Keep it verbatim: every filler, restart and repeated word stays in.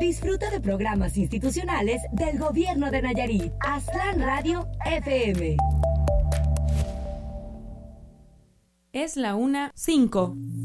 Disfruta de programas institucionales del Gobierno de Nayarit. Aztlán Radio F M. Es la una cinco.